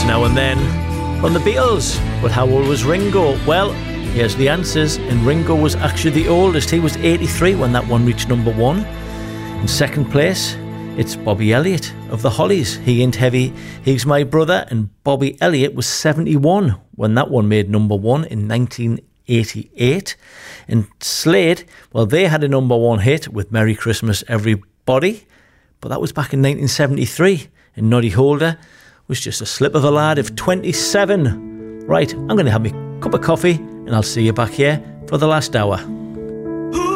Now and Then from the Beatles. But how old was Ringo? Well, here's the answers. And Ringo was actually the oldest. He was 83 when that one reached number one. In second place, it's Bobby Elliott of the Hollies. He Ain't Heavy, He's My Brother. And Bobby Elliott was 71 when that one made number one in 1988. And Slade, well, they had a number one hit with Merry Christmas Everybody. But that was back in 1973. And Noddy Holder was just a slip of a lad of 27. Right, I'm going to have my cup of coffee and I'll see you back here for the last hour.